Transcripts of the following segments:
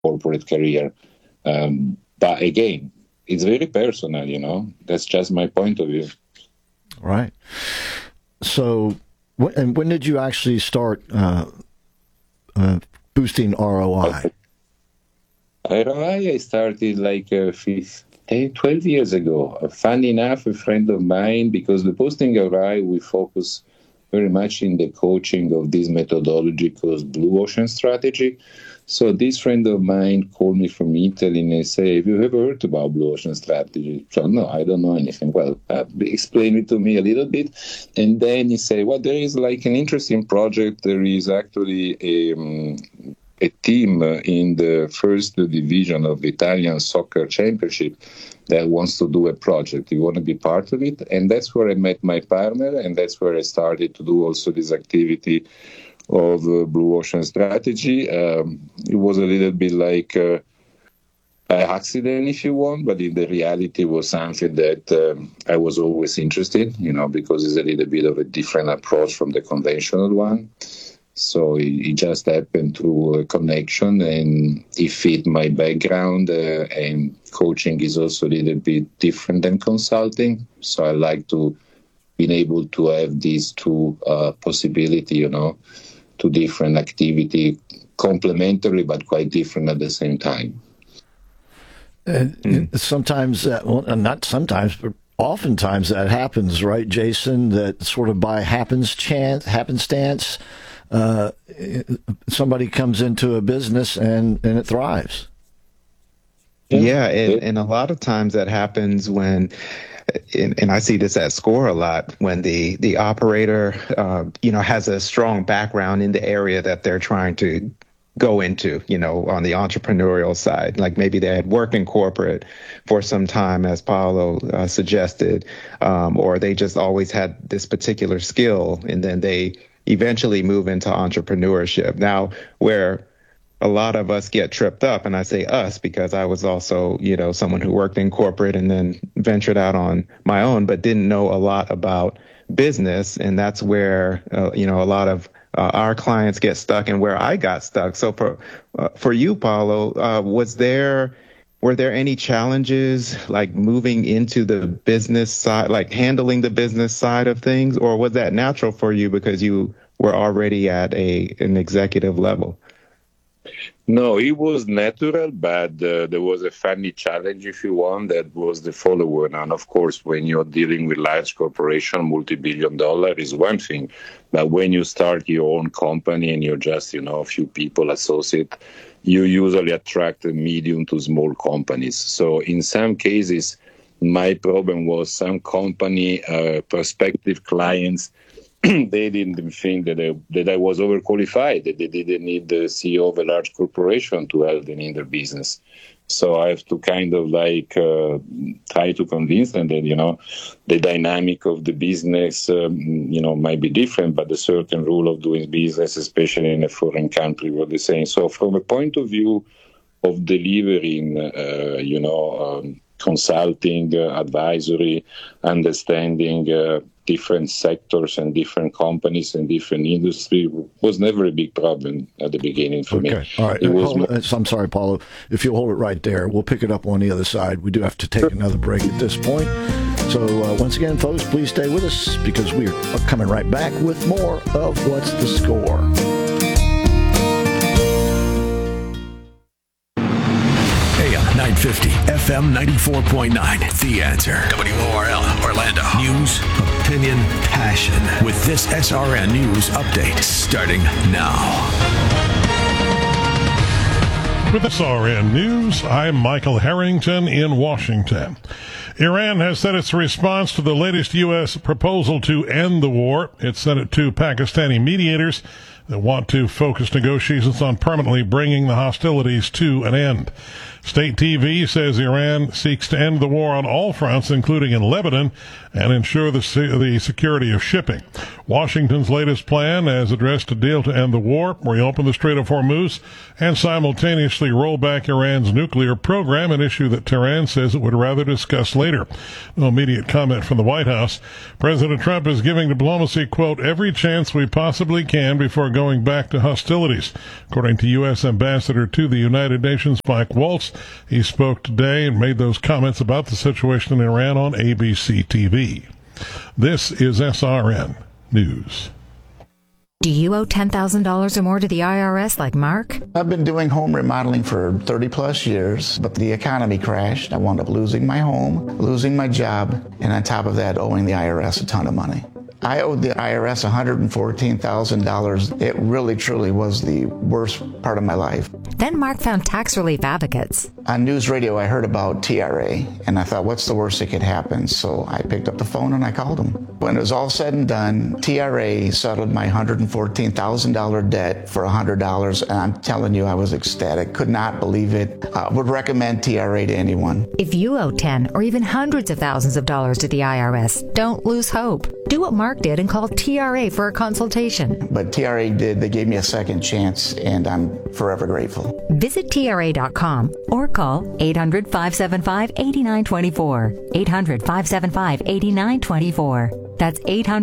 corporate career. But again, it's very personal, That's just my point of view. Right. So, when did you actually start boosting ROI? ROI, I started like 12 years ago. Funny enough, a friend of mine, because the Boosting ROI, we focus very much in the coaching of this methodology called Blue Ocean Strategy. So this friend of mine called me from Italy and they say, have you ever heard about Blue Ocean Strategy? So, no, I don't know anything. Well, explain it to me a little bit. And then he said, well, there is like an interesting project. There is actually a team in the first division of the Italian Soccer Championship that wants to do a project. You want to be part of it? And that's where I met my partner, and that's where I started to do also this activity of Blue Ocean Strategy. It was a little bit like an accident, if you want, but in the reality was something that I was always interested, because it's a little bit of a different approach from the conventional one. So it just happened through a connection, and it fit my background, and coaching is also a little bit different than consulting. So I like to be able to have these two possibility, two different activity, complementary but quite different at the same time. Sometimes, not sometimes, but oftentimes that happens, right, Jason? That sort of by happenstance, somebody comes into a business and it thrives. Yeah, and a lot of times that happens when, and I see this at SCORE a lot, when the operator, has a strong background in the area that they're trying to go into, on the entrepreneurial side. Like maybe they had worked in corporate for some time, as Paolo suggested, or they just always had this particular skill, and then they eventually move into entrepreneurship. Now, where a lot of us get tripped up, and I say us because I was also, someone who worked in corporate and then ventured out on my own, but didn't know a lot about business. And that's where, a lot of our clients get stuck, and where I got stuck. So for you, Paolo, were there any challenges like moving into the business side, like handling the business side of things, or was that natural for you because you were already at an executive level? No, it was natural, but there was a funny challenge, if you want, that was the following. And of course, when you're dealing with large corporation, multi-billion-dollar is one thing. But when you start your own company and you're just, a few people associate, you usually attract medium to small companies. So in some cases, my problem was some company, prospective clients, they didn't think that I was overqualified, that they didn't need the CEO of a large corporation to help them in their business. So I have to kind of try to convince them that, the dynamic of the business, might be different, but the certain rule of doing business, especially in a foreign country, were the same. So from a point of view of delivering, consulting, advisory, understanding different sectors and different companies and different industry was never a big problem at the beginning for me. All right. I'm sorry, Paulo. If you'll hold it right there, we'll pick it up on the other side. We do have to take another break at this point. So once again, folks, please stay with us because we're coming right back with more of What's the Score? 950, FM 94.9. The Answer. WORL, Orlando. News, opinion, passion. With this SRN News update starting now. With SRN News, I'm Michael Harrington in Washington. Iran has said its response to the latest U.S. proposal to end the war. It sent it to Pakistani mediators that want to focus negotiations on permanently bringing the hostilities to an end. State TV says Iran seeks to end the war on all fronts, including in Lebanon, and ensure the security of shipping. Washington's latest plan has addressed a deal to end the war, reopen the Strait of Hormuz, and simultaneously roll back Iran's nuclear program, an issue that Tehran says it would rather discuss later. No immediate comment from the White House. President Trump is giving diplomacy, quote, every chance we possibly can before going back to hostilities. According to U.S. Ambassador to the United Nations, Mike Waltz, he spoke today and made those comments about the situation in Iran on ABC TV. This is SRN News. Do you owe $10,000 or more to the IRS like Mark? I've been doing home remodeling for 30 plus years, but the economy crashed. I wound up losing my home, losing my job, and on top of that, owing the IRS a ton of money. I owed the IRS $114,000. It really, truly was the worst part of my life. Then Mark found tax relief advocates. On news radio, I heard about TRA, and I thought, what's the worst that could happen? So I picked up the phone and I called them. When it was all said and done, TRA settled my $114,000 debt for $100, and I'm telling you, I was ecstatic. Could not believe it. Would recommend TRA to anyone. If you owe 10 or even hundreds of thousands of dollars to the IRS, don't lose hope. Do what Mark did and call TRA for a consultation. But TRA did. They gave me a second chance, and I'm forever grateful. Visit TRA.com or call 800-575-8924. 800-575-8924. That's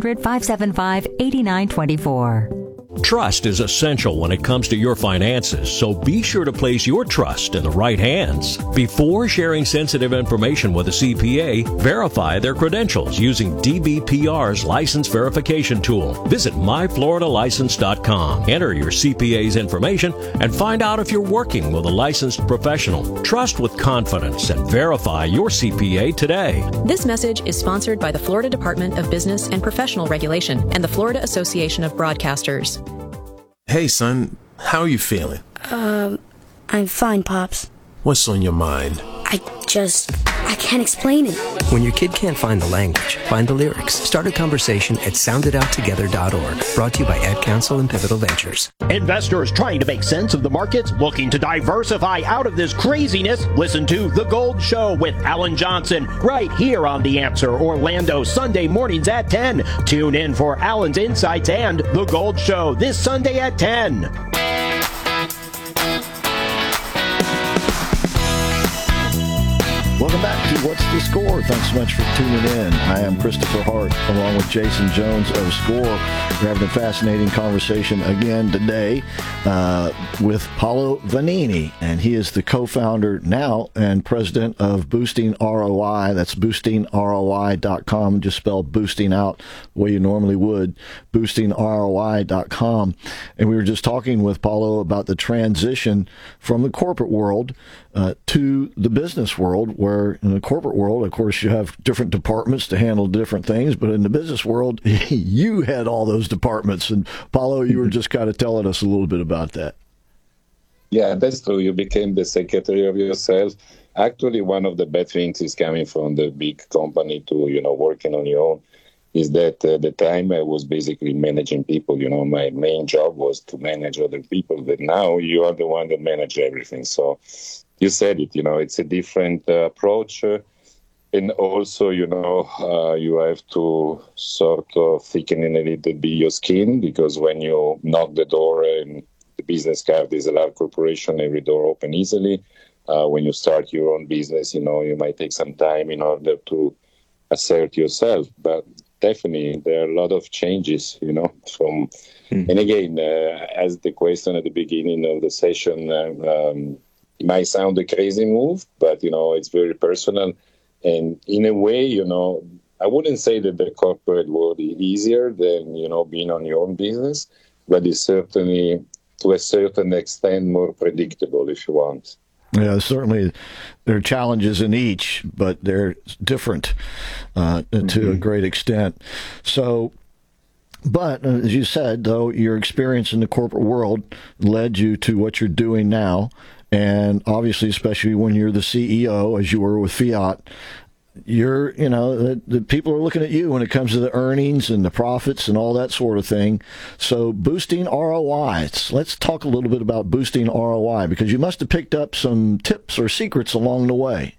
800-575-8924. Trust is essential when it comes to your finances, so be sure to place your trust in the right hands. Before sharing sensitive information with a CPA, verify their credentials using DBPR's license verification tool. Visit myfloridalicense.com. Enter your CPA's information and find out if you're working with a licensed professional. Trust with confidence and verify your CPA today. This message is sponsored by the Florida Department of Business and Professional Regulation and the Florida Association of Broadcasters. Hey, son, how are you feeling? I'm fine, Pops. What's on your mind? I can't explain it. When your kid can't find the language, find the lyrics. Start a conversation at sounditouttogether.org. Brought to you by Ad Council and Pivotal Ventures. Investors trying to make sense of the markets, looking to diversify out of this craziness. Listen to The Gold Show with Alan Johnson right here on The Answer Orlando, Sunday mornings at 10. Tune in for Alan's insights and The Gold Show this Sunday at 10. Welcome back to What's the Score? Thanks so much for tuning in. I am Christopher Hart, along with Jason Jones of Score. We're having a fascinating conversation again today with Paolo Vanini, and he is the co-founder now and president of Boosting ROI. That's boostingroi.com. Just spell boosting out the way you normally would, boostingroi.com. And we were just talking with Paolo about the transition from the corporate world to the business world, where in the corporate world, of course, you have different departments to handle different things, but in the business world, you had all those departments. And Paolo, you were just kind of telling us a little bit about that. Yeah, that's true. You became the secretary of yourself. Actually, one of the bad things is coming from the big company to, working on your own, is that at the time I was basically managing people. My main job was to manage other people, but now you are the one that manages everything. So you said it, it's a different approach. And also, you have to sort of thicken in a little bit your skin, because when you knock the door and the business card is a large corporation, every door open easily. When you start your own business, you might take some time in order to assert yourself. But definitely, there are a lot of changes, from, and again, as the question at the beginning of the session, it might sound a crazy move, but, it's very personal. And in a way, I wouldn't say that the corporate world is easier than, being on your own business, but it's certainly, to a certain extent, more predictable, if you want. Yeah, certainly there are challenges in each, but they're different to a great extent. So, but as you said, though, your experience in the corporate world led you to what you're doing now. And obviously, especially when you're the CEO, as you were with Fiat, you're, the people are looking at you when it comes to the earnings and the profits and all that sort of thing. So boosting ROI. Let's talk a little bit about boosting ROI, because you must have picked up some tips or secrets along the way.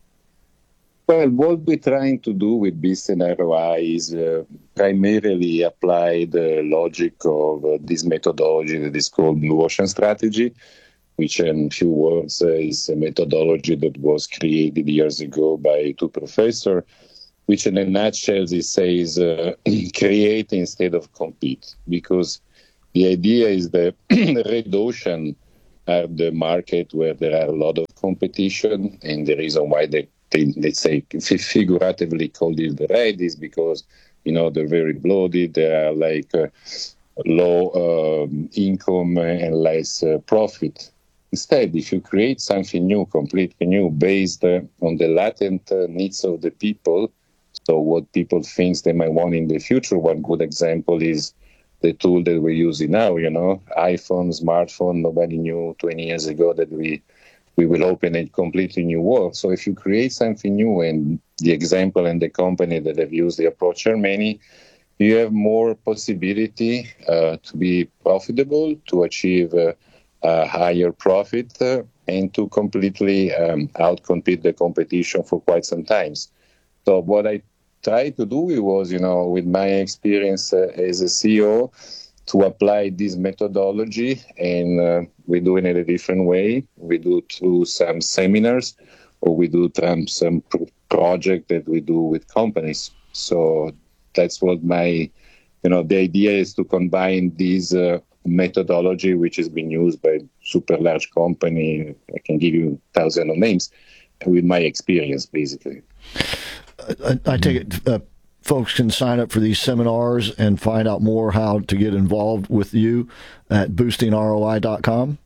Well, what we're trying to do with boosting ROI is primarily apply the logic of this methodology that is called Blue Ocean Strategy, which in few words is a methodology that was created years ago by two professors, which in a nutshell it says create instead of compete, because the idea is that red ocean are the market where there are a lot of competition, and the reason why they let's say figuratively called it the red is because they're very bloated, they are like low income and less profit. Instead, if you create something new, completely new, based on the latent needs of the people, so what people think they might want in the future, one good example is the tool that we're using now, iPhone, smartphone. Nobody knew 20 years ago that we will open a completely new world. So if you create something new, and the example and the company that have used the approach are many, you have more possibility to be profitable, to achieve a higher profit, and to completely outcompete the competition for quite some time. So what I tried to do was, with my experience as a CEO, to apply this methodology, and we do it in a different way. We do through some seminars, or we do some project that we do with companies. So that's what the idea is, to combine this methodology, which has been used by super large company. I can give you thousands of names, with my experience, basically. I take it folks can sign up for these seminars and find out more how to get involved with you at boostingroi.com?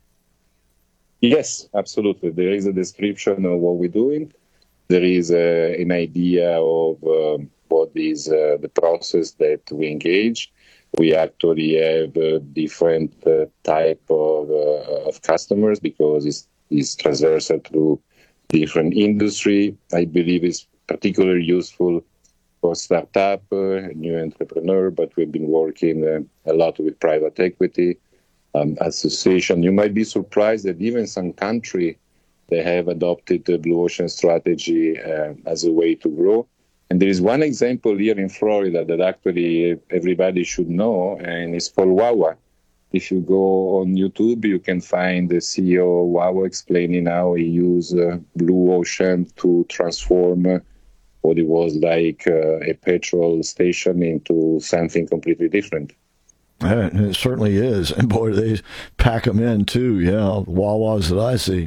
Yes, absolutely. There is a description of what we're doing. There is an idea of what is the process that we engage. We actually have different type of customers, because it's transversal through different industry. I believe it's particularly useful for startup, new entrepreneur, but we've been working a lot with private equity association. You might be surprised that even some country, they have adopted the Blue Ocean Strategy as a way to grow. And there is one example here in Florida that actually everybody should know, and it's called Wawa. If you go on YouTube, you can find the CEO of Wawa explaining how he used Blue Ocean to transform what it was like a petrol station into something completely different. It certainly is. And boy, they pack them in too. Yeah, Wawas that I see.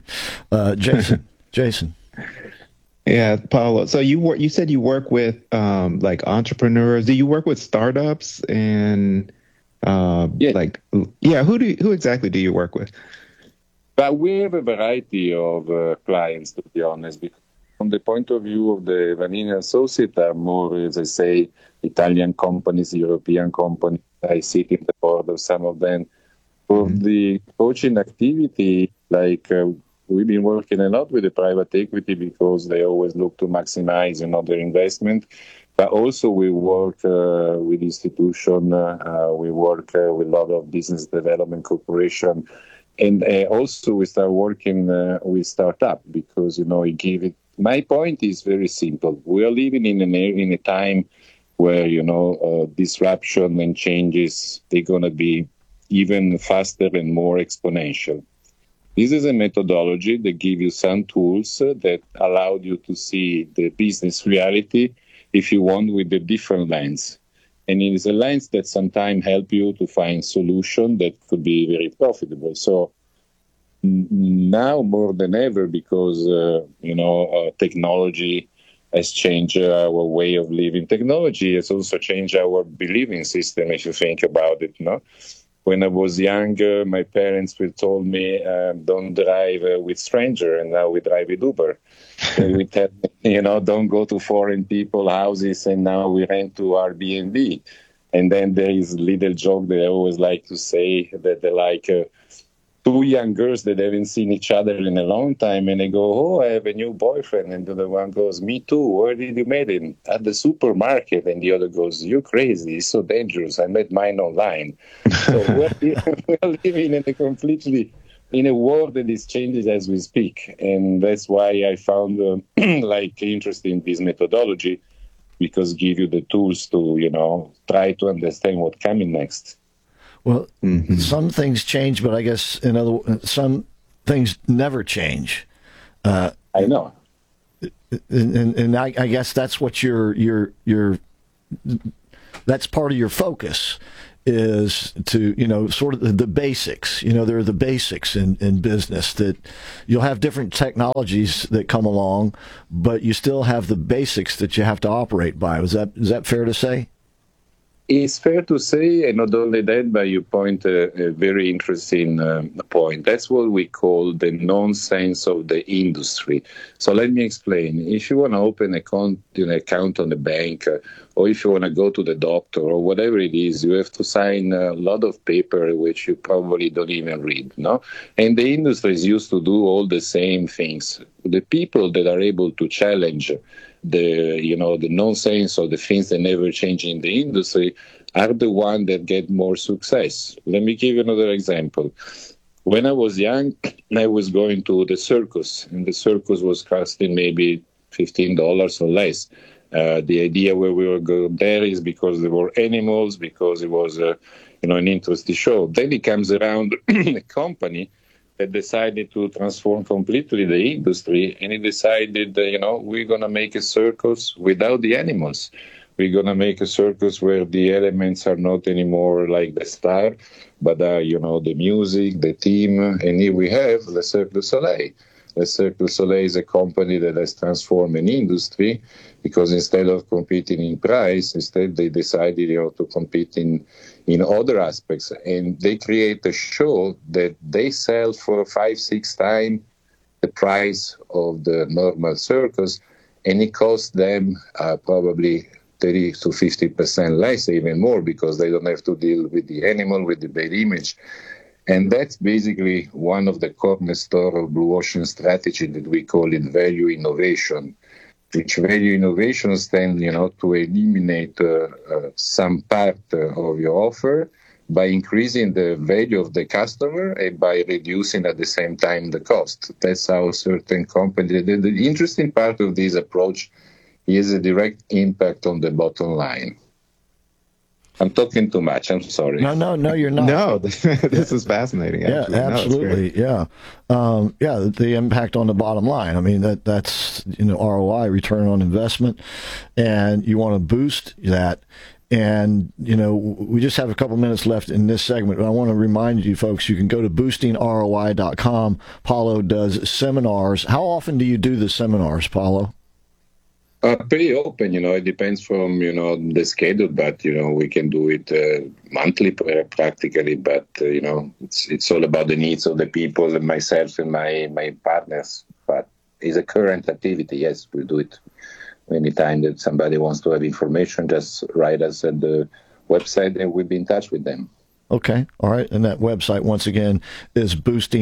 Jason. Yeah, Paulo. So you said you work with like entrepreneurs. Do you work with startups and who exactly do you work with? But we have a variety of clients, to be honest, because from the point of view of the Vanini Associates are more, as I say, Italian companies, European companies. I sit in the board of some of them. For the coaching activity, we've been working a lot with the private equity, because they always look to maximize their investment. But also we work with institutions, we work with a lot of business development corporation. And also we start working with startup, because, my point is very simple. We are living in a time where, disruption and changes, they're going to be even faster and more exponential. This is a methodology that gives you some tools that allow you to see the business reality, if you want, with a different lens. And it is a lens that sometimes help you to find solutions that could be very profitable. So now more than ever, because, technology has changed our way of living. Technology has also changed our believing system, if you think about it. When I was younger, my parents told me, don't drive with strangers, and now we drive with Uber. We tell don't go to foreign people's houses, and now we rent to Airbnb. And then there is a little joke that I always like to say, that they like, two young girls that haven't seen each other in a long time, and they go, "Oh, I have a new boyfriend," and the other one goes, "Me too. Where did you meet him?" "At the supermarket." And the other goes, "You're crazy. It's so dangerous. I met mine online." So we're living in a world that is changing as we speak, and that's why I found interesting this methodology, because give you the tools to try to understand what's coming next. Well, some things change, but I guess some things never change. I know, and I guess that's what that's part of your focus is to sort of the basics. There are the basics in business that you'll have different technologies that come along, but you still have the basics that you have to operate by. Is that fair to say? It's fair to say, and not only that, but you point a very interesting point. That's what we call the nonsense of the industry. So let me explain. If you want to open an account on the bank, or if you want to go to the doctor, or whatever it is, you have to sign a lot of paper which you probably don't even read, no? And the industry is used to do all the same things. The people that are able to challenge the nonsense or the things that never change in the industry are the ones that get more success. Let me give you another example. When I was young, I was going to the circus, and the circus was costing maybe $15 or less. The idea where we were going there is because there were animals, because it was an interesting show. Then it comes around a company that decided to transform completely the industry, and it decided, we're going to make a circus without the animals. We're going to make a circus where the elements are not anymore like the star, but the music, the theme, and here we have Le Cirque du Soleil. Le Cirque du Soleil is a company that has transformed an industry, because instead of competing in price, instead they decided to compete in other aspects, and they create a show that they sell for 5-6 times the price of the normal circus, and it costs them probably 30 to 50% less, even more, because they don't have to deal with the animal, with the bad image. And that's basically one of the cornerstones of Blue Ocean strategy that we call it value innovation, which value innovation stands, to eliminate some part of your offer by increasing the value of the customer and by reducing at the same time the cost. That's how certain companies. The interesting part of this approach is a direct impact on the bottom line. I'm talking too much. I'm sorry. No, you're not. No, this is fascinating. Yeah, absolutely. Yeah. The impact on the bottom line. I mean, that's ROI, return on investment, and you want to boost that. And, we just have a couple minutes left in this segment, but I want to remind you folks, you can go to boostingroi.com. Paulo does seminars. How often do you do the seminars, Paulo? Pretty open, it depends from, the schedule, but, we can do it monthly practically, but, it's all about the needs of the people and myself and my partners. But it's a current activity. Yes, we do it anytime that somebody wants to have information, just write us at the website and we'll be in touch with them. Okay. All right. And that website, once again, is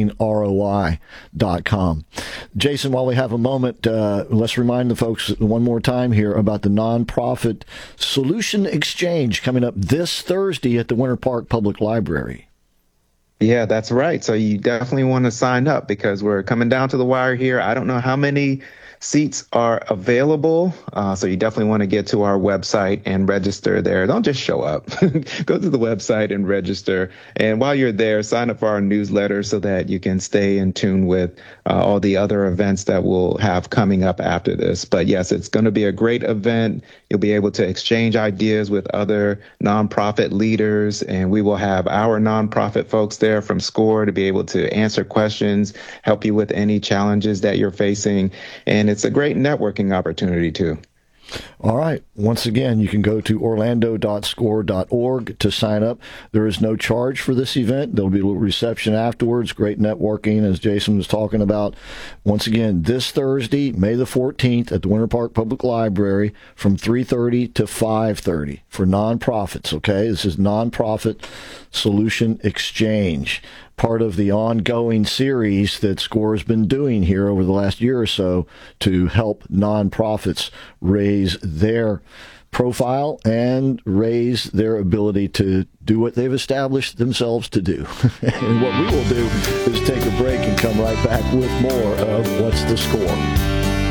boostingroi.com. Jason, while we have a moment, let's remind the folks one more time here about the Nonprofit Solution Exchange coming up this Thursday at the Winter Park Public Library. Yeah, that's right. So you definitely want to sign up because we're coming down to the wire here. I don't know how many seats are available, so you definitely want to get to our website and register there. Don't just show up. Go to the website and register. And while you're there, sign up for our newsletter so that you can stay in tune with all the other events that we'll have coming up after this. But yes, it's going to be a great event. You'll be able to exchange ideas with other nonprofit leaders, and we will have our nonprofit folks there from SCORE to be able to answer questions, help you with any challenges that you're facing. And it's a great networking opportunity, too. All right. Once again, you can go to orlando.score.org to sign up. There is no charge for this event. There'll be a little reception afterwards. Great networking, as Jason was talking about. Once again, this Thursday, May the 14th, at the Winter Park Public Library from 3:30 to 5:30 for nonprofits, okay? This is Nonprofit Solution Exchange. part of the ongoing series that SCORE has been doing here over the last year or so to help nonprofits raise their profile and raise their ability to do what they've established themselves to do. And what we will do is take a break and come right back with more of What's the Score?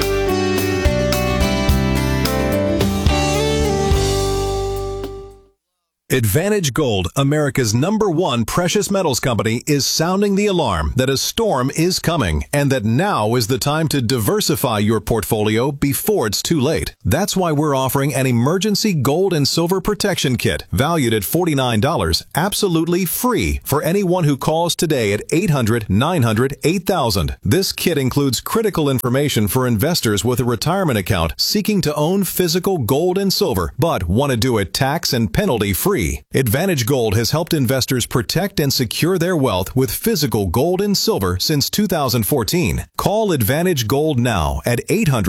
Advantage Gold, America's #1 precious metals company, is sounding the alarm that a storm is coming and that now is the time to diversify your portfolio before it's too late. That's why we're offering an emergency gold and silver protection kit valued at $49, absolutely free for anyone who calls today at 800-900-8000. This kit includes critical information for investors with a retirement account seeking to own physical gold and silver, but want to do it tax and penalty free. Advantage Gold has helped investors protect and secure their wealth with physical gold and silver since 2014. Call Advantage Gold now at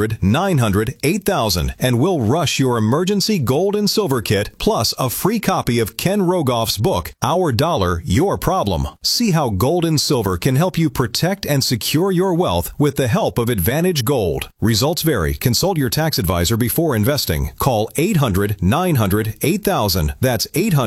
800-900-8000 and we'll rush your emergency gold and silver kit plus a free copy of Ken Rogoff's book, Our Dollar, Your Problem. See how gold and silver can help you protect and secure your wealth with the help of Advantage Gold. Results vary. Consult your tax advisor before investing. Call 800-900-8000. That's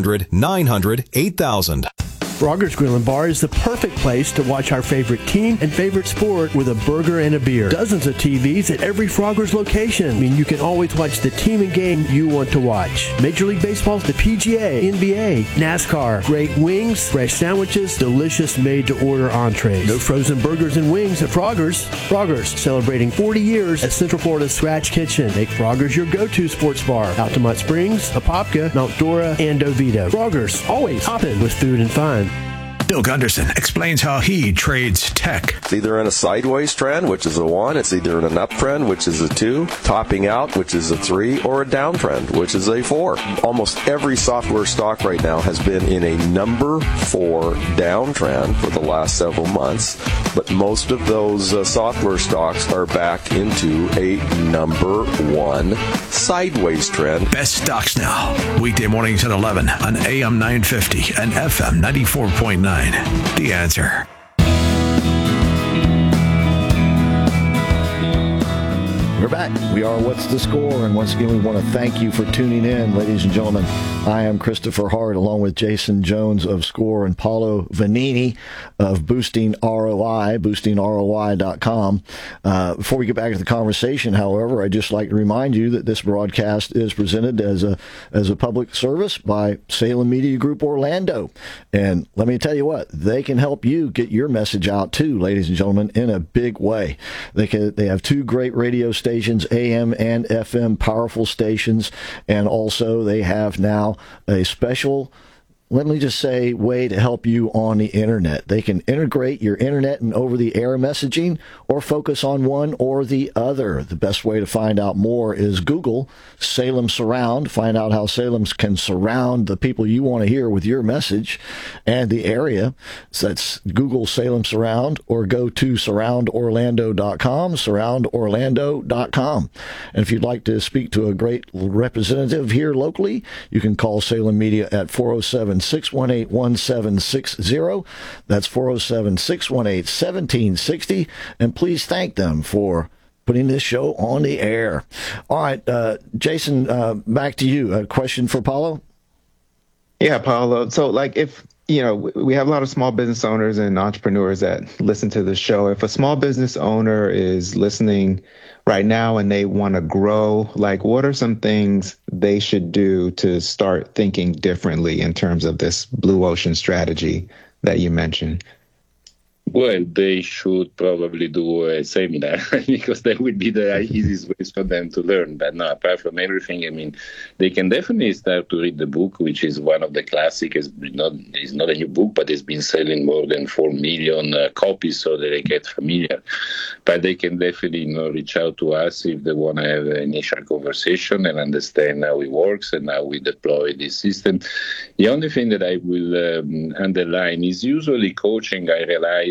800-900-8000. Frogger's Grill and Bar is the perfect place to watch our favorite team and favorite sport with a burger and a beer. Dozens of TVs at every Frogger's location. I mean, you can always watch the team and game you want to watch. Major League Baseball, the PGA, NBA, NASCAR, great wings, fresh sandwiches, delicious made-to-order entrees. No frozen burgers and wings at Frogger's. Frogger's, celebrating 40 years at Central Florida's Scratch Kitchen. Make Frogger's your go-to sports bar. Altamont Springs, Apopka, Mount Dora, and Oviedo. Frogger's, always hopping with food and fun. Bill Gunderson explains how he trades tech. It's either in a sideways trend, which is a 1. It's either in an uptrend, which is a 2. Topping out, which is a 3. Or a downtrend, which is a 4. Almost every software stock right now has been in a number 4 downtrend for the last several months. But most of those software stocks are back into a number 1 sideways trend. Best stocks now. Weekday mornings at 11 on AM 950 and FM 94.9. The Answer. We're back. We are What's the Score? And once again, we want to thank you for tuning in, ladies and gentlemen. I am Christopher Hart, along with Jason Jones of SCORE and Paulo Vanini of Boosting ROI, boostingroi.com. Before we get back to the conversation, however, I'd just like to remind you that this broadcast is presented as a public service by Salem Media Group Orlando. And let me tell you what, they can help you get your message out too, ladies and gentlemen, in a big way. They have 2 great radio stations, AM and FM, powerful stations, and also they have now a special, let me just say, way to help you on the internet. They can integrate your internet and over-the-air messaging or focus on one or the other. The best way to find out more is Google Salem Surround. Find out how Salem can surround the people you want to hear with your message and the area. So that's Google Salem Surround, or go to surroundorlando.com, surroundorlando.com. And if you'd like to speak to a great representative here locally, you can call Salem Media at 407-618-1760. That's 407-618-1760. And please thank them for putting this show on the air. All right, Jason, back to you. A question for Paulo? Yeah, Paulo. So, like, if, you know, we have a lot of small business owners and entrepreneurs that listen to the show. If a small business owner is listening right now and they want to grow, like, what are some things they should do to start thinking differently in terms of this blue ocean strategy that you mentioned? Well, they should probably do a seminar because that would be the easiest way for them to learn. But no, apart from everything, I mean, they can definitely start to read the book, which is one of the classics. It's not a new book, but it's been selling more than 4 million copies, so that they get familiar. But they can definitely reach out to us if they want to have an initial conversation and understand how it works and how we deploy this system. The only thing that I will underline is usually coaching, I realize,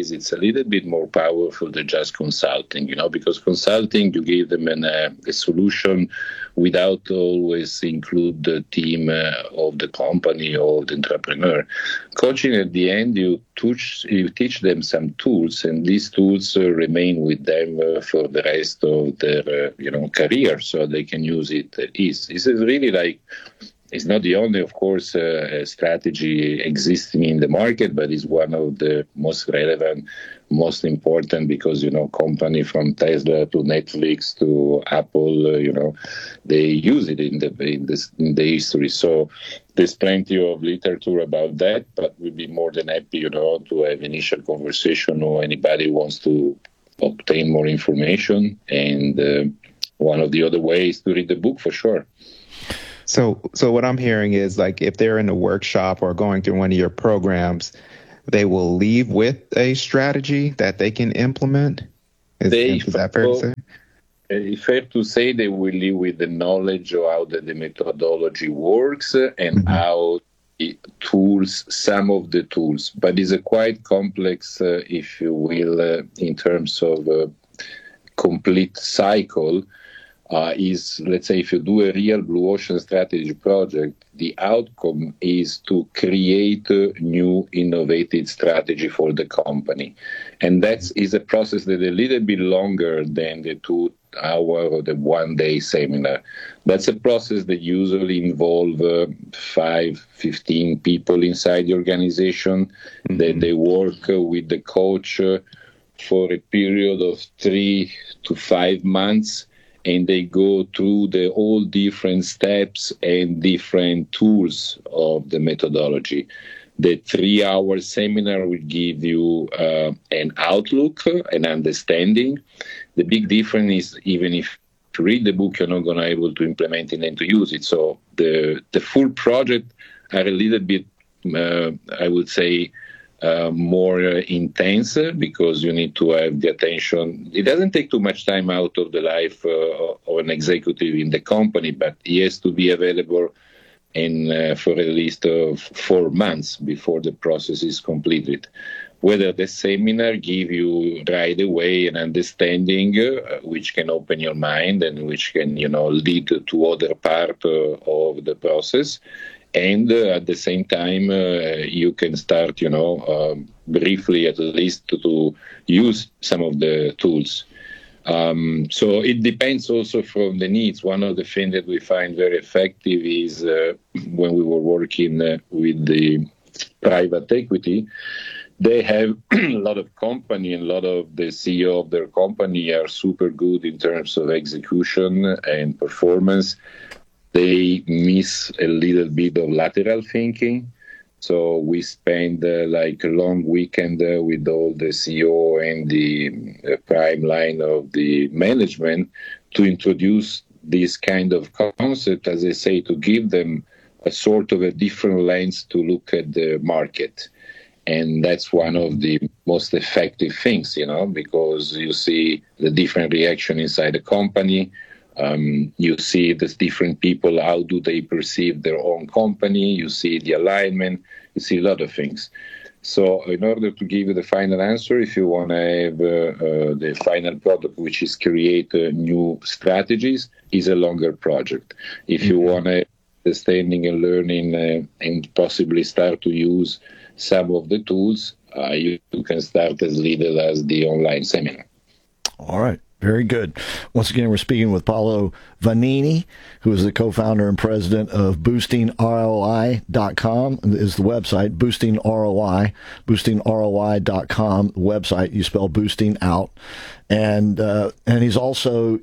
nowadays it's a little bit more powerful than just consulting, because consulting, you give them a solution without always include the team of the company or the entrepreneur. Coaching, at the end, you teach them some tools, and these tools remain with them for the rest of their career, so they can use it easy. This is really like, it's not the only, of course, strategy existing in the market, but it's one of the most relevant, most important, because, company from Tesla to Netflix to Apple, they use it in the history. So there's plenty of literature about that, but we'd be more than happy, to have initial conversation, or anybody wants to obtain more information. And one of the other ways to read the book, for sure. So what I'm hearing is, like, if they're in a workshop or going through one of your programs, they will leave with a strategy that they can implement? Is that fair to say? It's fair to say they will leave with the knowledge of how the methodology works and how tools, some of the tools. But it's a quite complex, if you will, in terms of complete cycle. Let's say, if you do a real blue ocean strategy project, the outcome is to create a new innovative strategy for the company. And that is a process that is a little bit longer than the 2-hour or the 1-day seminar. That's a process that usually involves 5-15 people inside the organization. That they work with the coach for a period of 3 to 5 months. And they go through all different steps and different tools of the methodology. The 3-hour seminar will give you an outlook, an understanding. The big difference is, even if you read the book, you're not going to be able to implement it and to use it. So the full project are a little bit, I would say, more intense, because you need to have the attention. It doesn't take too much time out of the life of an executive in the company, but he has to be available for at least 4 months before the process is completed. Whether the seminar give you right away an understanding which can open your mind and which can lead to other part of the process. And at the same time, you can start, briefly at least, to use some of the tools. So it depends also from the needs. One of the things that we find very effective is when we were working with the private equity, they have a lot of company, and a lot of the CEO of their company are super good in terms of execution and performance. They miss a little bit of lateral thinking. So we spend like a long weekend with all the CEO and the prime line of the management to introduce this kind of concept, as I say, to give them a sort of a different lens to look at the market. And that's one of the most effective things, because you see the different reaction inside the company. You see the different people, how do they perceive their own company, you see the alignment, you see a lot of things. So in order to give you the final answer, if you want to have the final product, which is create new strategies, is a longer project. If you want to understanding and learning and possibly start to use some of the tools, you can start as little as the online seminar. All right. Very good. Once again, we're speaking with Paolo Vanini, who is the co-founder and president of BoostingROI.com is the website, Boosting ROI, BoostingROI.com website. You spell boosting out. And he's also,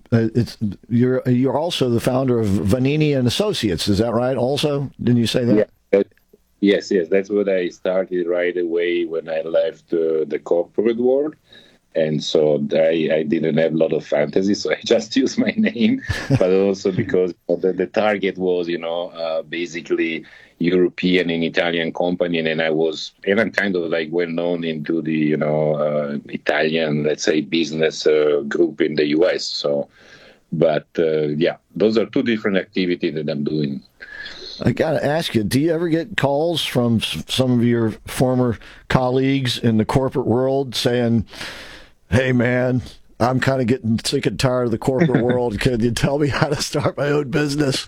you're also the founder of Vanini and Associates. Is that right also? Didn't you say that? Yeah. Yes. That's what I started right away when I left the corporate world. And so I didn't have a lot of fantasy, so I just used my name, but also because the target was, basically European and Italian company, and I'm kind of like well known into the, Italian, let's say, business group in the US. So, but those are two different activities that I'm doing. I got to ask you, do you ever get calls from some of your former colleagues in the corporate world saying, hey, man, I'm kind of getting sick and tired of the corporate world. Can you tell me how to start my own business?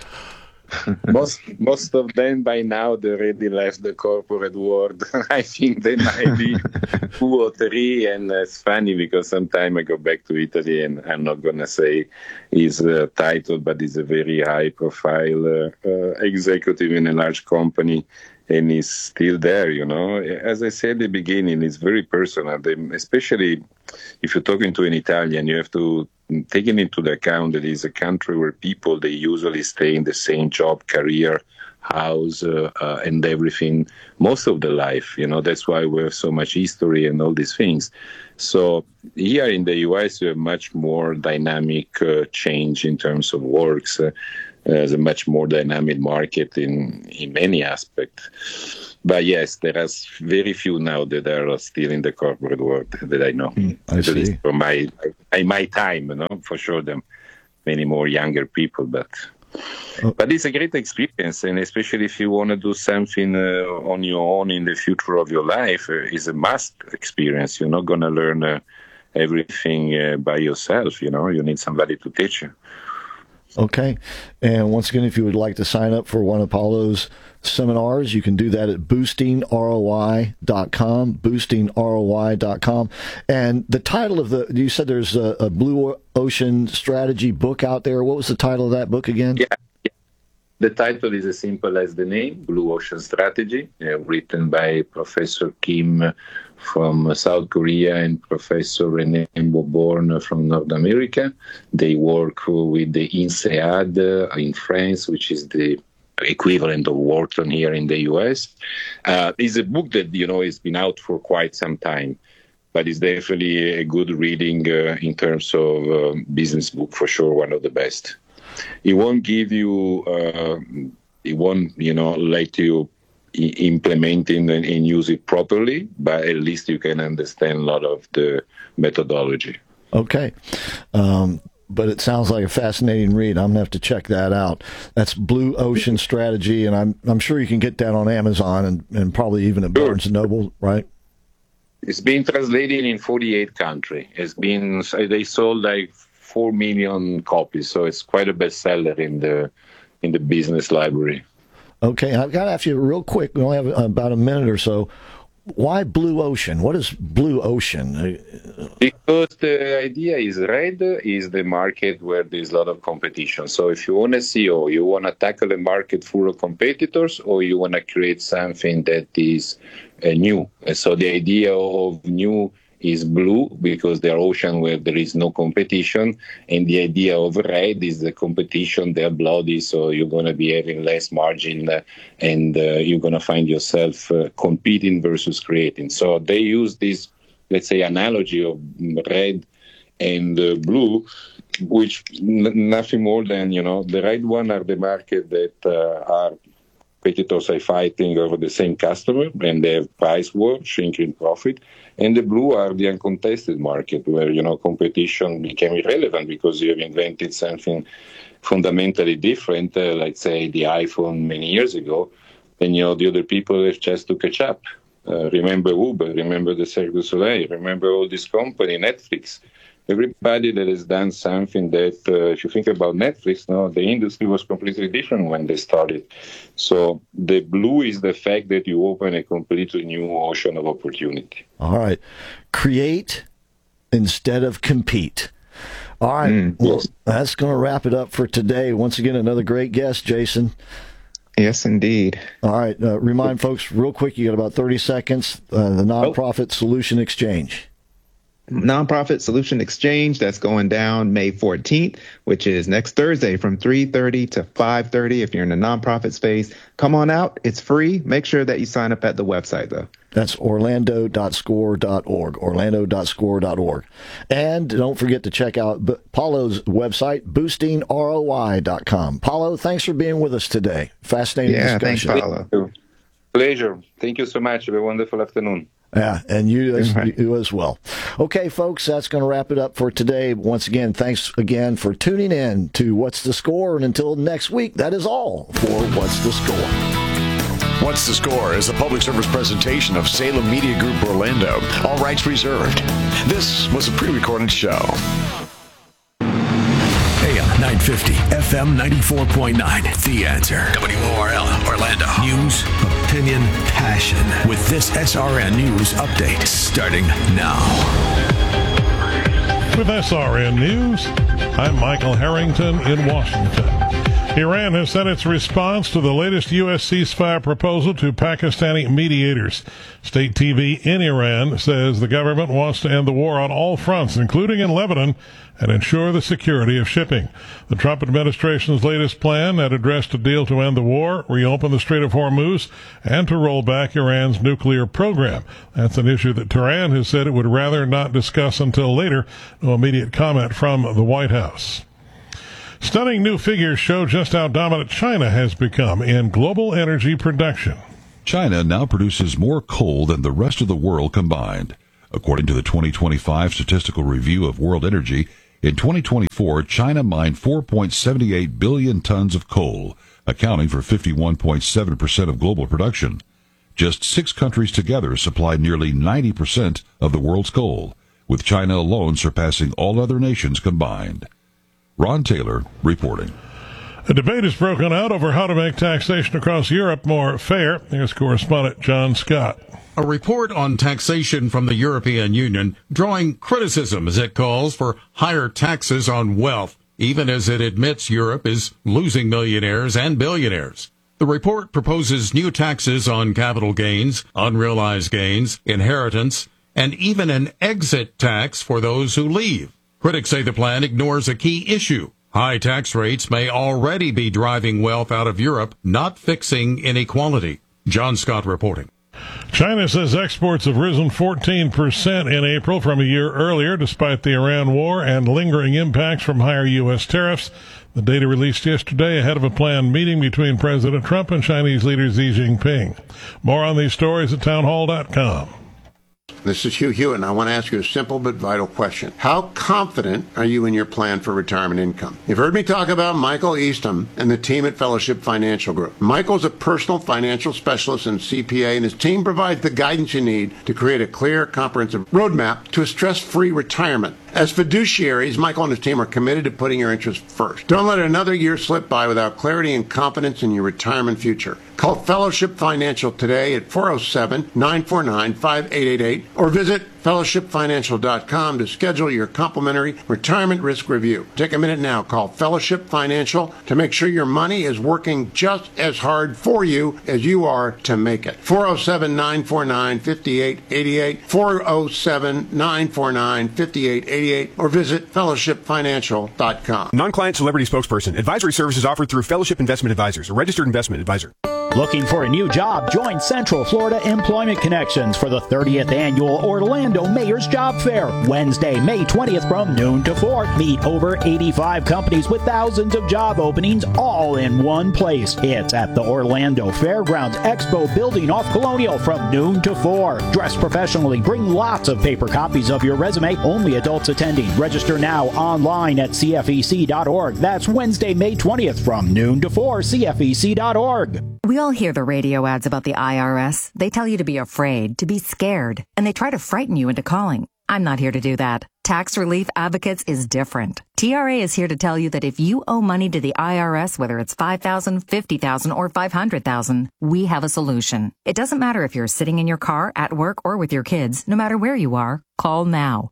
Most of them by now they already left the corporate world. I think they might be 2 or 3, and it's funny because sometimes I go back to Italy, and I'm not gonna say his title, but he's a very high-profile executive in a large company, and he's still there. As I said at the beginning, it's very personal. Especially if you're talking to an Italian, you have to taking into account that it's a country where people, they usually stay in the same job, career, house, and everything most of the life. That's why we have so much history and all these things. So here in the US, you have much more dynamic change in terms of works. There's a much more dynamic market in many aspects. But yes, there are very few now that are still in the corporate world that I know. I see. At least from my time, for sure, there are many more younger people. But it's a great experience, and especially if you want to do something on your own in the future of your life, it's a must experience. You're not going to learn everything by yourself. You need somebody to teach you. Okay. And once again, if you would like to sign up for one of Paulo's seminars, you can do that at boostingroi.com, boostingroi.com. And the title of you said there's a Blue Ocean Strategy book out there. What was the title of that book again? Yeah. The title is as simple as the name, Blue Ocean Strategy, written by Professor Kim from South Korea and Professor René Beauborn from North America. They work with the INSEAD in France, which is the equivalent of Wharton here in the US. It's a book that, has been out for quite some time, but it's definitely a good reading in terms of business book, for sure, one of the best. It won't give you, let you implement it and use it properly, but at least you can understand a lot of the methodology. Okay. But it sounds like a fascinating read. I'm going to have to check that out. That's Blue Ocean Strategy, and I'm sure you can get that on Amazon and probably even at Barnes & Noble, right? It's been translated in 48 countries. They sold like 4 million copies, so it's quite a bestseller in the business library. Okay, I've got to ask you real quick. We only have about a minute or so. Why Blue Ocean? What is Blue Ocean? Because the idea is red is the market where there's a lot of competition. So if you want a CEO, you want to tackle a market full of competitors, or you want to create something that is new. So the idea of new is blue because they're ocean where there is no competition, and the idea of red is the competition, they're bloody, so you're going to be having less margin and you're going to find yourself competing versus creating. So they use this, let's say, analogy of red and blue, which nothing more than, the red one are the market that are competitors are fighting over the same customer and they have price war, shrinking profit. And the blue are the uncontested market where, competition became irrelevant because you have invented something fundamentally different, like, say, the iPhone many years ago. And, the other people have just to catch up. Remember Uber, remember the Cirque du Soleil, remember all this company, Netflix. Everybody that has done something that, if you think about Netflix, the industry was completely different when they started. So the blue is the fact that you open a completely new ocean of opportunity. All right. Create instead of compete. All right. Well, that's going to wrap it up for today. Once again, another great guest, Jason. Yes, indeed. All right. Remind folks real quick, you got about 30 seconds, the Nonprofit Solution Exchange. Nonprofit Solution Exchange, that's going down May 14th, which is next Thursday from 3:30 to 5:30. If you're in the nonprofit space, come on out. It's free. Make sure that you sign up at the website, though. That's orlando.score.org, orlando.score.org. And don't forget to check out Paulo's website, boostingroi.com. Paulo, thanks for being with us today. Fascinating discussion. Thanks, Paulo. Pleasure. Thank you so much. Have a wonderful afternoon. Yeah, and you as well. Okay, folks, that's going to wrap it up for today. Once again, thanks again for tuning in to What's the Score? And until next week, that is all for What's the Score? What's the Score is a public service presentation of Salem Media Group Orlando. All rights reserved. This was a pre-recorded show. AM 950, FM 94.9. The Answer. WORL, Orlando. News, opinion, passion. With this SRN News update starting now. With SRN News, I'm Michael Harrington in Washington. Iran has said its response to the latest U.S. ceasefire proposal to Pakistani mediators. State TV in Iran says the government wants to end the war on all fronts, including in Lebanon, and ensure the security of shipping. The Trump administration's latest plan had addressed a deal to end the war, reopen the Strait of Hormuz, and to roll back Iran's nuclear program. That's an issue that Tehran has said it would rather not discuss until later. No immediate comment from the White House. Stunning new figures show just how dominant China has become in global energy production. China now produces more coal than the rest of the world combined. According to the 2025 Statistical Review of World Energy, in 2024, China mined 4.78 billion tons of coal, accounting for 51.7% of global production. Just 6 countries together supply nearly 90% of the world's coal, with China alone surpassing all other nations combined. Ron Taylor reporting. A debate has broken out over how to make taxation across Europe more fair. Here's correspondent John Scott. A report on taxation from the European Union drawing criticism as it calls for higher taxes on wealth, even as it admits Europe is losing millionaires and billionaires. The report proposes new taxes on capital gains, unrealized gains, inheritance, and even an exit tax for those who leave. Critics say the plan ignores a key issue. High tax rates may already be driving wealth out of Europe, not fixing inequality. John Scott reporting. China says exports have risen 14% in April from a year earlier, despite the Iran war and lingering impacts from higher U.S. tariffs. The data released yesterday ahead of a planned meeting between President Trump and Chinese leader Xi Jinping. More on these stories at townhall.com. This is Hugh Hewitt, and I want to ask you a simple but vital question. How confident are you in your plan for retirement income? You've heard me talk about Michael Eastham and the team at Fellowship Financial Group. Michael's a personal financial specialist and CPA, and his team provides the guidance you need to create a clear, comprehensive roadmap to a stress-free retirement. As fiduciaries, Michael and his team are committed to putting your interests first. Don't let another year slip by without clarity and confidence in your retirement future. Call Fellowship Financial today at 407-949-5888 or visit fellowshipfinancial.com to schedule your complimentary retirement risk review. Take a minute now. Call Fellowship Financial to make sure your money is working just as hard for you as you are to make it. 407-949-5888, 407-949-5888, or visit fellowshipfinancial.com. Non-client celebrity spokesperson. Advisory services offered through Fellowship Investment Advisors, a registered investment advisor. Looking for a new job? Join Central Florida Employment Connections for the 30th Annual Orlando Mayor's Job Fair. Wednesday, May 20th from noon to 4. Meet over 85 companies with thousands of job openings all in one place. It's at the Orlando Fairgrounds Expo Building off Colonial from noon to 4. Dress professionally. Bring lots of paper copies of your resume. Only adults attending. Register now online at CFEC.org. That's Wednesday, May 20th from noon to 4. CFEC.org. We all hear the radio ads about the IRS. They tell you to be afraid, to be scared, and they try to frighten you into calling. I'm not here to do that. Tax Relief Advocates is different. TRA is here to tell you that if you owe money to the IRS, whether it's $5,000, $50,000, or $500,000, we have a solution. It doesn't matter if you're sitting in your car, at work, or with your kids. No matter where you are, call now.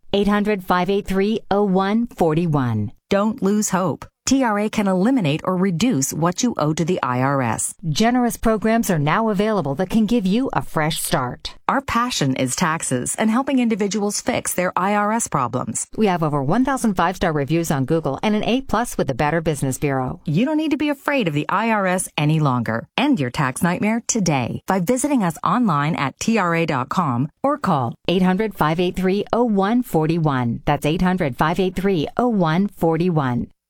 800-583-0141. Don't lose hope. TRA can eliminate or reduce what you owe to the IRS. Generous programs are now available that can give you a fresh start. Our passion is taxes and helping individuals fix their IRS problems. We have over 1,000 5-star reviews on Google and an A+ with the Better Business Bureau. You don't need to be afraid of the IRS any longer. End your tax nightmare today by visiting us online at TRA.com or call 800-583-0141. That's 800-583-0141.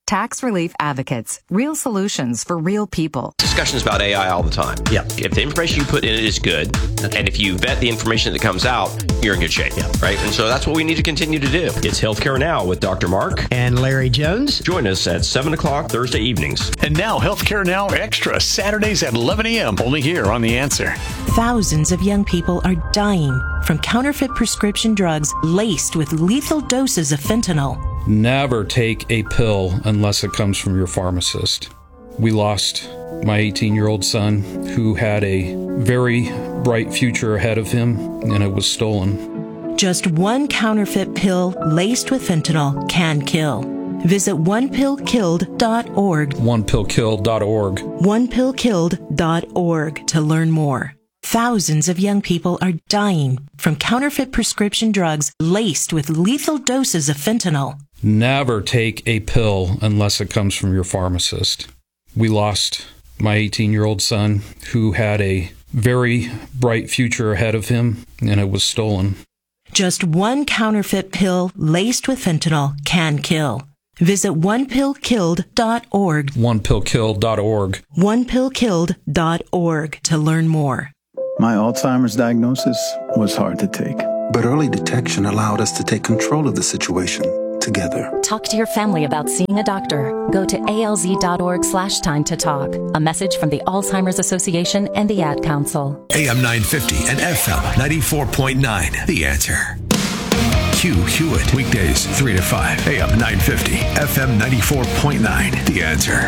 Tax Relief Advocates. Real solutions for real people. Discussions about AI all the time. Yeah. If the information you put in it is good, and if you vet the information that comes out, you're in good shape. Yeah. Right? And so that's what we need to continue to do. It's Healthcare Now with Dr. Mark and Larry Jones. Join us at 7 o'clock Thursday evenings. And now Healthcare Now Extra, Saturdays at 11 a.m. only here on The Answer. Thousands of young people are dying from counterfeit prescription drugs laced with lethal doses of fentanyl. Never take a pill unless it comes from your pharmacist. We lost my 18-year-old son who had a very bright future ahead of him, and it was stolen. Just one counterfeit pill laced with fentanyl can kill. Visit onepillkilled.org. onepillkilled.org. onepillkilled.org to learn more. Thousands of young people are dying from counterfeit prescription drugs laced with lethal doses of fentanyl. Never take a pill unless it comes from your pharmacist. We lost my 18-year-old son who had a very bright future ahead of him, and it was stolen. Just one counterfeit pill laced with fentanyl can kill. Visit onepillkilled.org. onepillkilled.org. onepillkilled.org to learn more. My Alzheimer's diagnosis was hard to take. But early detection allowed us to take control of the situation together. Talk to your family about seeing a doctor. Go to alz.org/time to talk. A message from the Alzheimer's Association and the Ad Council. AM 950 and FM 94.9. The Answer. Hugh Hewitt. Weekdays 3 to 5. AM 950. FM 94.9. The Answer.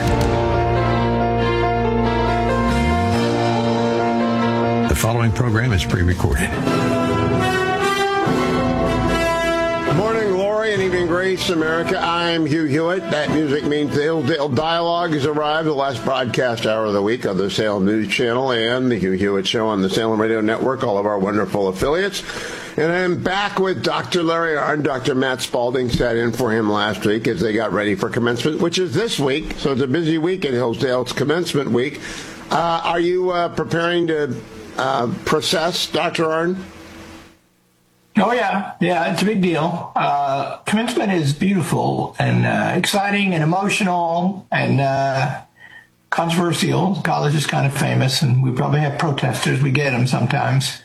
The following program is pre-recorded. Morning glory and evening grace, America. I'm Hugh Hewitt. That music means the Hillsdale Dialogue has arrived, the last broadcast hour of the week of the Salem News Channel and the Hugh Hewitt Show on the Salem Radio Network, all of our wonderful affiliates. And I'm back with Dr. Larry Arnn. Dr. Matt Spalding sat in for him last week as they got ready for commencement, which is this week. So it's a busy week at Hillsdale. It's commencement week. Are you preparing to process, Dr. Arnn? Oh, yeah. Yeah, it's a big deal. Commencement is beautiful and exciting and emotional and controversial. College is kind of famous, and we probably have protesters. We get them sometimes.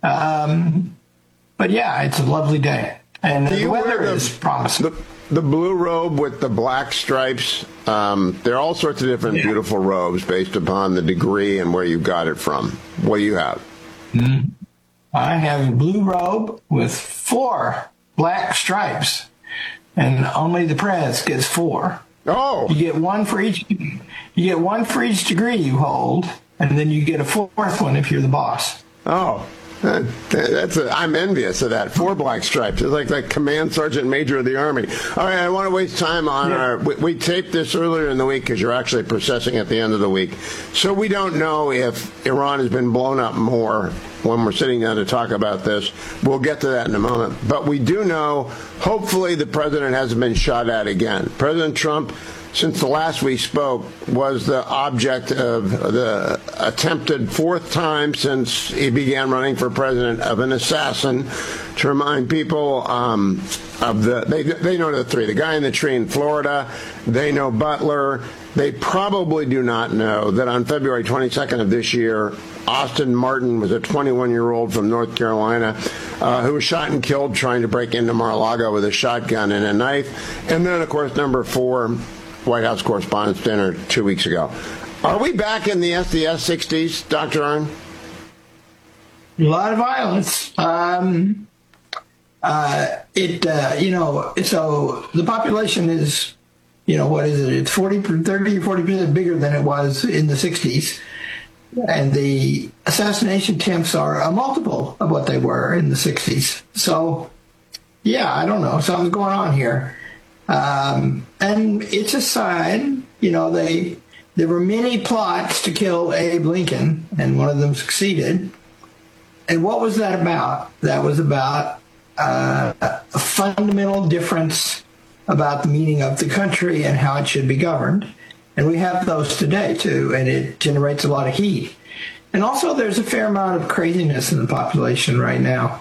But, yeah, it's a lovely day. And the weather is promising. The blue robe with the black stripes, there are all sorts of different beautiful robes based upon the degree and where you got it from. What do you have? Mm-hmm. I have a blue robe with 4 black stripes, and only the press gets 4. Oh, you get one for each. You get one for each degree you hold, and then you get a 4th one if you're the boss. Oh, I'm envious of that. 4 black stripes. It's like Command Sergeant Major of the Army. All right, I want to waste time on we taped this earlier in the week because you're actually processing at the end of the week. So we don't know if Iran has been blown up more when we're sitting down to talk about this. We'll get to that in a moment. But we do know, hopefully, the president hasn't been shot at again. President Trump, since the last we spoke, was the object of the attempted 4th time since he began running for president of an assassin. To remind people of they know the 3. The guy in the tree in Florida. They know Butler. They probably do not know that on February 22nd of this year, Austin Martin was a 21-year-old from North Carolina who was shot and killed trying to break into Mar-a-Lago with a shotgun and a knife. And then, of course, number 4, White House Correspondents' Dinner 2 weeks ago. Are we back in the SDS 60s, Dr. Arnn? A lot of violence. So the population is, what is it? It's 40% bigger than it was in the 60s. And the assassination attempts are a multiple of what they were in the 60s. So, yeah, I don't know. Something's going on here. And it's a sign, there were many plots to kill Abe Lincoln, and one of them succeeded. And what was that about? That was about a fundamental difference about the meaning of the country and how it should be governed. And we have those today, too, and it generates a lot of heat. And also there's a fair amount of craziness in the population right now.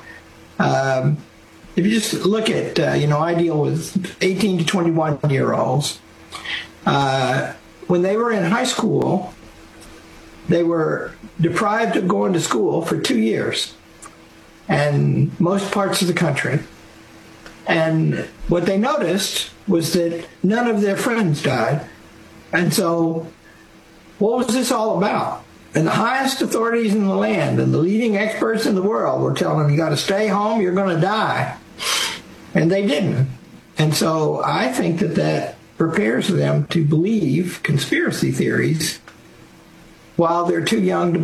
If you just look at, I deal with 18 to 21-year-olds, When they were in high school, they were deprived of going to school for 2 years in most parts of the country. And what they noticed was that none of their friends died. And so what was this all about? And the highest authorities in the land and the leading experts in the world were telling them, you got to stay home, you're going to die. And they didn't. And so I think that prepares them to believe conspiracy theories while they're too young to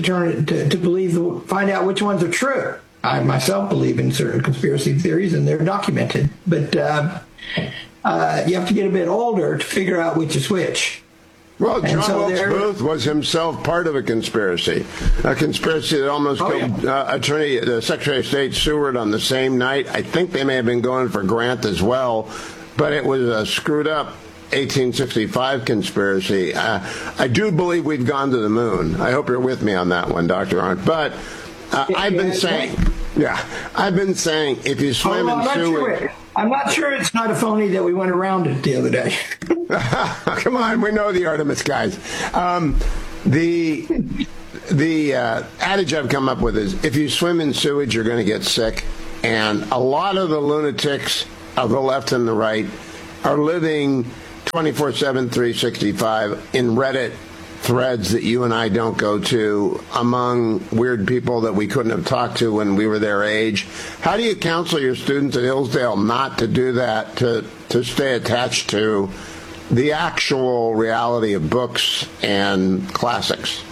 find out which ones are true. I myself believe in certain conspiracy theories, and they're documented. But you have to get a bit older to figure out which is which. Well, John Wilkes Booth was himself part of a conspiracy that almost killed the Secretary of State Seward on the same night. I think they may have been going for Grant as well, but it was a screwed up 1865 conspiracy. I do believe we've gone to the moon. I hope you're with me on that one, Dr. Arndt. But I've been saying, if you swim in sewage... I'm not sure it's not a phony that we went around it the other day. Come on, we know the Artemis guys. The adage I've come up with is, if you swim in sewage, you're going to get sick. And a lot of the lunatics of the left and the right are living 24/7, 365 in Reddit threads that you and I don't go to, among weird people that we couldn't have talked to when we were their age. How do you counsel your students at Hillsdale not to do that, to stay attached to the actual reality of books and classics?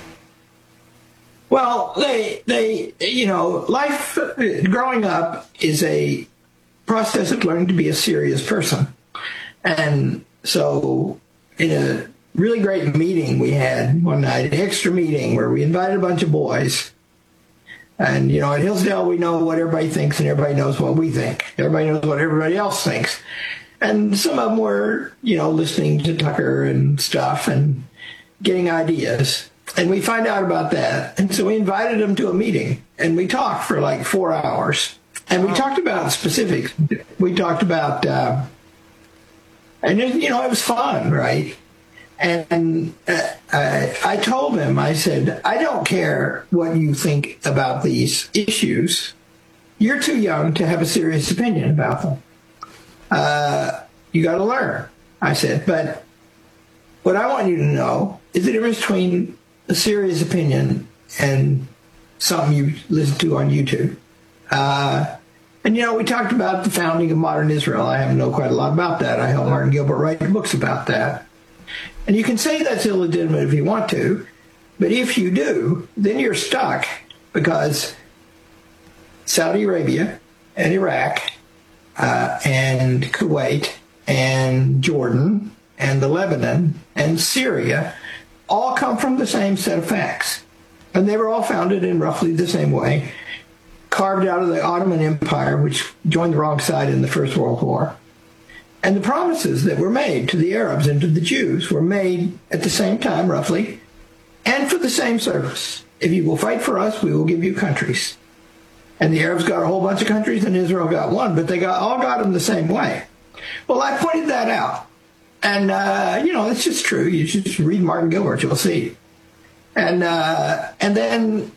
Well, life growing up is a process of learning to be a serious person. And so in a really great meeting we had one night, an extra meeting where we invited a bunch of boys. And, at Hillsdale, we know what everybody thinks and everybody knows what we think. Everybody knows what everybody else thinks. And some of them were, listening to Tucker and stuff and getting ideas. And we find out about that. And so we invited them to a meeting and we talked for like 4 hours. And we talked about specifics. We talked about, it was fun, right? And I told him, I said, I don't care what you think about these issues. You're too young to have a serious opinion about them. You got to learn, I said. But what I want you to know is the difference between a serious opinion and something you listen to on YouTube. And, we talked about the founding of modern Israel. I haven't know quite a lot about that. I helped Martin Gilbert write books about that. And you can say that's illegitimate if you want to, but if you do, then you're stuck, because Saudi Arabia and Iraq and Kuwait and Jordan and the Lebanon and Syria all come from the same set of facts. And they were all founded in roughly the same way, carved out of the Ottoman Empire, which joined the wrong side in the First World War. And the promises that were made to the Arabs and to the Jews were made at the same time, roughly, and for the same service. If you will fight for us, we will give you countries. And the Arabs got a whole bunch of countries, and Israel got one, but they all got them the same way. Well, I pointed that out. And, it's just true. You should just read Martin Gilbert, you'll see. And then,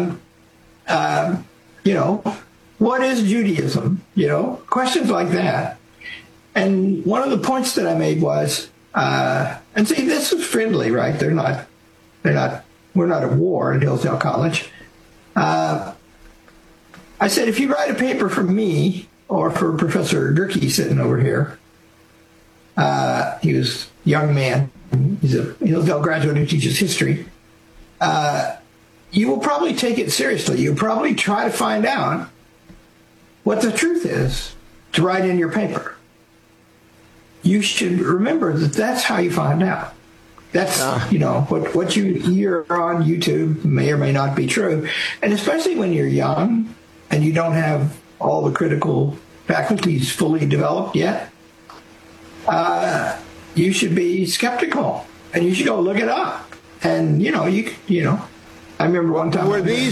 what is Judaism? Questions like that. And one of the points that I made was, and see, this was friendly, right? We're not at war at Hillsdale College. I said, if you write a paper for me or for Professor Gerke sitting over here, he was a young man. He's a Hillsdale graduate who teaches history. You will probably take it seriously. You'll probably try to find out what the truth is to write in your paper. You should remember that that's how you find out. That's, what you hear on YouTube may or may not be true. And especially when you're young and you don't have all the critical faculties fully developed yet, you should be skeptical and you should go look it up. And, I remember one time. Were these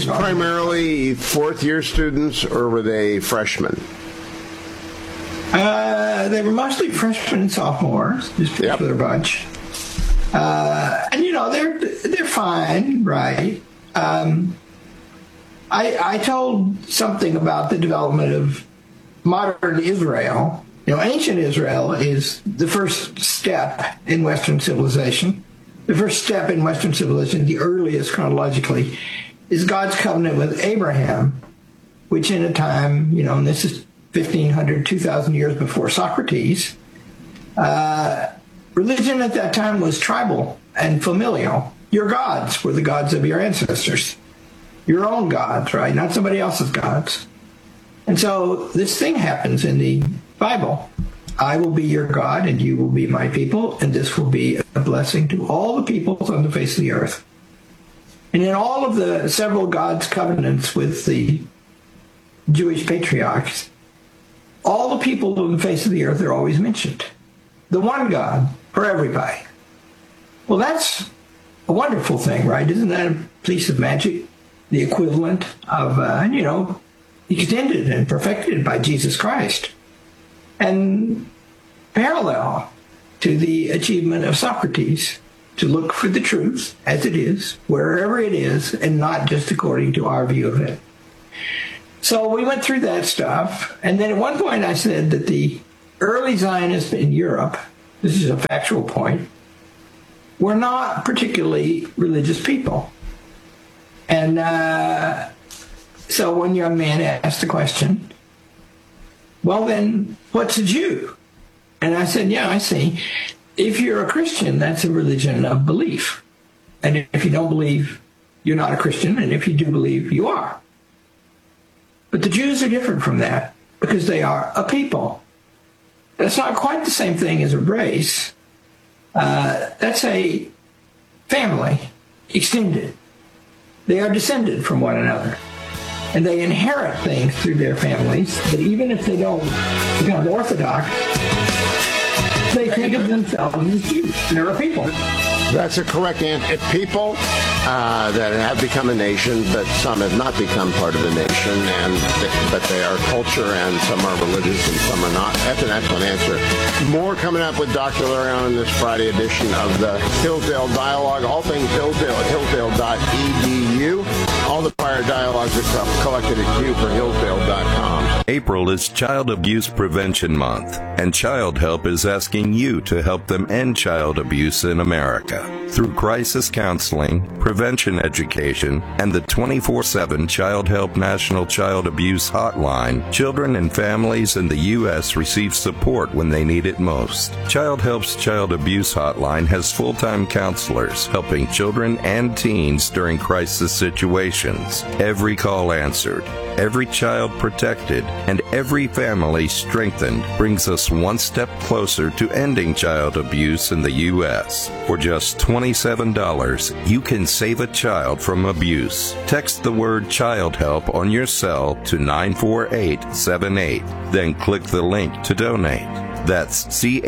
primarily fourth-year students or were they freshmen? they were mostly freshmen and sophomores, this particular bunch. And, you know, they're fine, right? I told something about the development of modern Israel. You know, ancient Israel is the first step in Western civilization. The first step in Western civilization, the earliest chronologically, is God's covenant with Abraham, which in a time, you know, and this is 1,500, 2,000 years before Socrates, religion at that time was tribal and familial. Your gods were the gods of your ancestors. Your own gods, right? Not somebody else's gods. And so this thing happens in the Bible. I will be your God, and you will be my people, and this will be a blessing to all the peoples on the face of the earth. And in all of the several God's covenants with the Jewish patriarchs, all the people on the face of the earth are always mentioned. The one God for everybody. Well, that's a wonderful thing, right? Isn't that a piece of magic? The equivalent of, you know, extended and perfected by Jesus Christ. And parallel to the achievement of Socrates to look for the truth as it is, wherever it is, and not just according to our view of it. So we went through that stuff. And then at one point I said that the early Zionists in Europe, this is a factual point, were not particularly religious people. And so one young man asked the question, well, then, what's a Jew? And I said, yeah, I see. If you're a Christian, that's a religion of belief. And if you don't believe, you're not a Christian. And if you do believe, you are. But the Jews are different from that because they are a people. That's not quite the same thing as a race. That's a family, extended. They are descended from one another. And they inherit things through their families that even if they don't become Orthodox, they think of themselves as Jews. They're a people. That's a correct answer. People that have become a nation, but some have not become part of the nation, but they are culture, and some are religious and some are not. That's an excellent answer. More coming up with Dr. Lariano in this Friday edition of the Hillsdale Dialogue. All things Hillsdale at hillsdale.edu. All the prior dialogues are collected at QForHillsdale.com. April is Child Abuse Prevention Month, and Child Help is asking you to help them end child abuse in America. Through crisis counseling, prevention education, and the 24/7 Child Help National Child Abuse Hotline, children and families in the U.S. receive support when they need it most. Child Help's Child Abuse Hotline has full-time counselors helping children and teens during crisis situations. Every call answered, every child protected, and every family strengthened brings us one step closer to ending child abuse in the U.S. For just $27, you can save a child from abuse. Text the word Child Help on your cell to 94878. Then click the link to donate. That's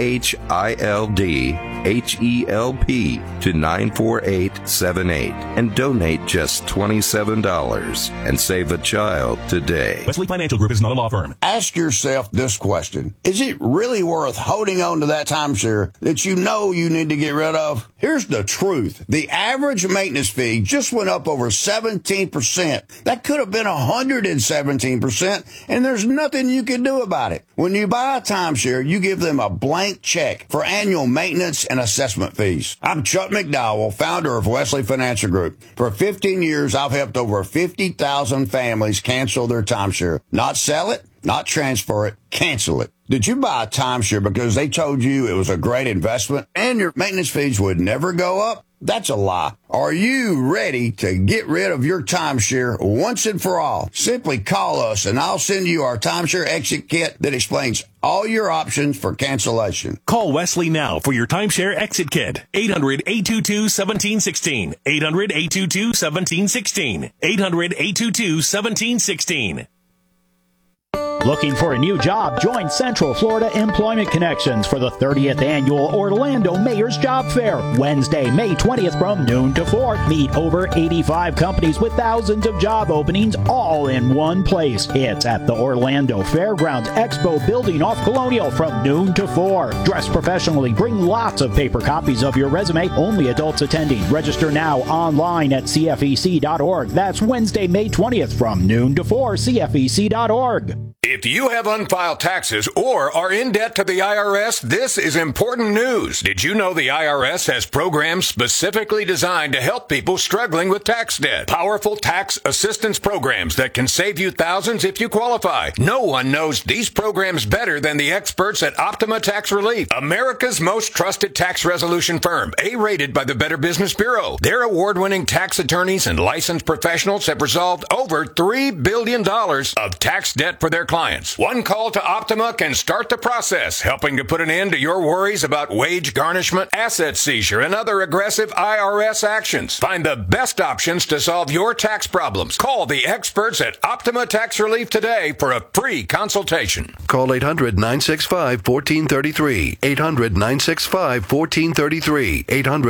CHILDHELP to 94878 and donate just $27 and save a child today. Wesley Financial Group is not a law firm. Ask yourself this question. Is it really worth holding on to that timeshare that you know you need to get rid of? Here's the truth. The average maintenance fee just went up over 17%. That could have been 117%, and there's nothing you can do about it. When you buy a timeshare, you give them a blank check for annual maintenance and assessment fees. I'm Chuck McDowell, founder of Wesley Financial Group. For 15 years, I've helped over 50,000 families cancel their timeshare. Not sell it, not transfer it, cancel it. Did you buy a timeshare because they told you it was a great investment and your maintenance fees would never go up? That's a lie. Are you ready to get rid of your timeshare once and for all? Simply call us and I'll send you our timeshare exit kit that explains all your options for cancellation. Call Wesley now for your timeshare exit kit. 800-822-1716. 800-822-1716. 800-822-1716. Looking for a new job? Join Central Florida Employment Connections for the 30th Annual Orlando Mayor's Job Fair. Wednesday, May 20th from noon to 4. Meet over 85 companies with thousands of job openings all in one place. It's at the Orlando Fairgrounds Expo Building off Colonial from noon to 4. Dress professionally. Bring lots of paper copies of your resume. Only adults attending. Register now online at CFEC.org. That's Wednesday, May 20th from noon to 4. CFEC.org. If you have unfiled taxes or are in debt to the IRS, this is important news. Did you know the IRS has programs specifically designed to help people struggling with tax debt? Powerful tax assistance programs that can save you thousands if you qualify. No one knows these programs better than the experts at Optima Tax Relief, America's most trusted tax resolution firm, A-rated by the Better Business Bureau. Their award-winning tax attorneys and licensed professionals have resolved over $3 billion of tax debt for their clients. One call to Optima can start the process, helping to put an end to your worries about wage garnishment, asset seizure, and other aggressive IRS actions. Find the best options to solve your tax problems. Call the experts at Optima Tax Relief today for a free consultation. Call 800-965-1433. 800-965-1433.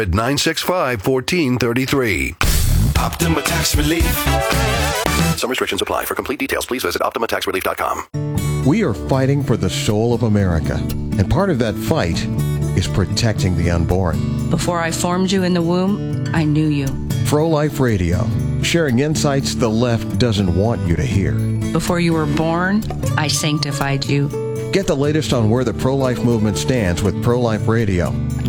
800-965-1433. Optima Tax Relief. Some restrictions apply. For complete details, please visit OptimaTaxRelief.com. We are fighting for the soul of America, and part of that fight is protecting the unborn. Before I formed you in the womb, I knew you. Pro-Life Radio, sharing insights the left doesn't want you to hear. Before you were born, I sanctified you. Get the latest on where the pro-life movement stands with Pro-Life Radio.